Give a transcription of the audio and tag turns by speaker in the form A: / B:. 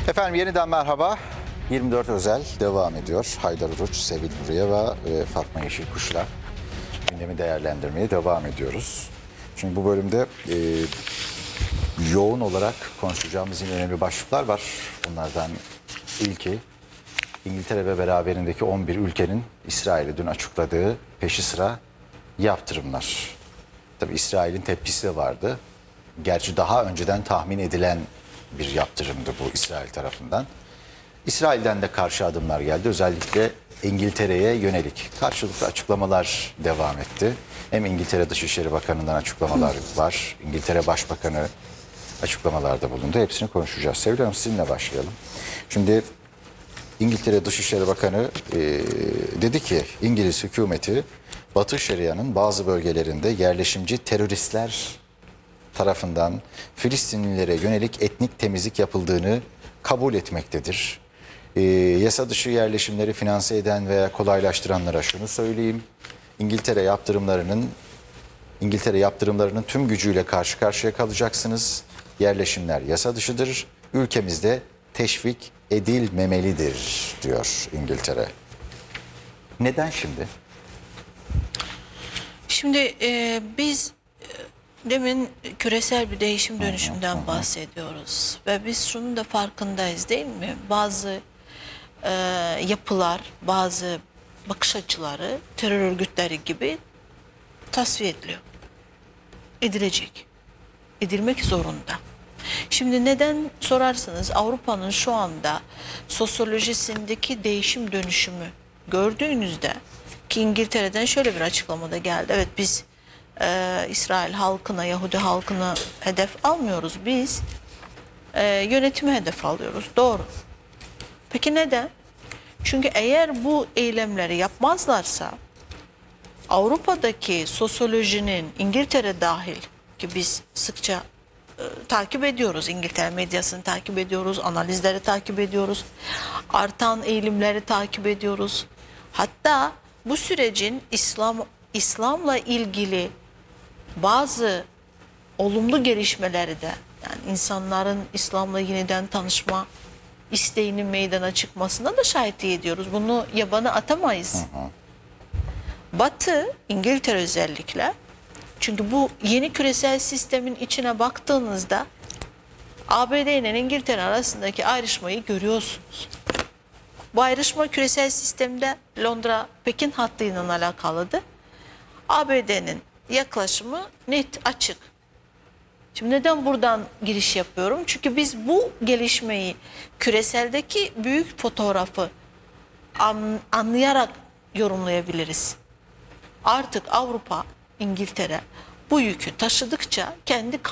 A: Efendim yeniden merhaba. 24 özel devam ediyor. Haydar Uruç, Sevil Nuriyeva ve Fatma Yeşilkuş'la gündemi değerlendirmeye devam ediyoruz. Şimdi bu bölümde yoğun olarak konuşacağımız yine önemli başlıklar var. Bunlardan ilki İngiltere ve beraberindeki 11 ülkenin İsrail'e dün açıkladığı peşi sıra yaptırımlar. Tabii İsrail'in tepkisi de vardı. Gerçi daha önceden tahmin edilen bir yaptırımdı bu İsrail tarafından. İsrail'den de karşı adımlar geldi. Özellikle İngiltere'ye yönelik karşılıklı açıklamalar devam etti. Hem İngiltere Dışişleri Bakanı'ndan açıklamalar var. İngiltere Başbakanı açıklamalarda bulundu. Hepsini konuşacağız. Sevil Hanım, sizinle başlayalım. Şimdi İngiltere Dışişleri Bakanı dedi ki İngiliz hükümeti Batı Şeria'nın bazı bölgelerinde yerleşimci teröristler tarafından Filistinlilere yönelik etnik temizlik yapıldığını kabul etmektedir. Yasa dışı yerleşimleri finanse eden veya kolaylaştıranlara şunu söyleyeyim. İngiltere yaptırımlarının tüm gücüyle karşı karşıya kalacaksınız. Yerleşimler yasa dışıdır. Ülkemizde teşvik edilmemelidir diyor İngiltere. Neden şimdi?
B: Şimdi biz demin küresel bir değişim dönüşümden bahsediyoruz. Ve biz şunun da farkındayız değil mi? Bazı yapılar, bazı bakış açıları terör örgütleri gibi tasfiye ediliyor. Edilecek. Edilmek zorunda. Şimdi neden sorarsınız, Avrupa'nın şu anda sosyolojisindeki değişim dönüşümü gördüğünüzde, ki İngiltere'den şöyle bir açıklamada geldi. Evet, biz İsrail halkına, Yahudi halkına hedef almıyoruz. Biz yönetimi hedef alıyoruz. Doğru. Peki neden? Çünkü eğer bu eylemleri yapmazlarsa Avrupa'daki sosyolojinin, İngiltere dahil, ki biz sıkça takip ediyoruz, İngiltere medyasını takip ediyoruz, analizleri takip ediyoruz, artan eğilimleri takip ediyoruz. Hatta bu sürecin İslam'la ilgili bazı olumlu gelişmeleri de, yani insanların İslam'la yeniden tanışma isteğinin meydana çıkmasına da şahitlik ediyoruz. Bunu yabana atamayız. Batı, İngiltere özellikle, çünkü bu yeni küresel sistemin içine baktığınızda ABD ile İngiltere arasındaki ayrışmayı görüyorsunuz. Bu ayrışma küresel sistemde Londra-Pekin hattıyla alakalıdır. ABD'nin yaklaşımı net, açık. Şimdi neden buradan giriş yapıyorum? Çünkü biz bu gelişmeyi, küreseldeki büyük fotoğrafı anlayarak yorumlayabiliriz. Artık Avrupa, İngiltere bu yükü taşıdıkça kendi